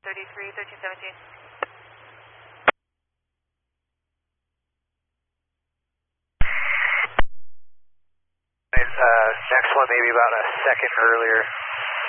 33, 1317. Next one maybe about a second earlier.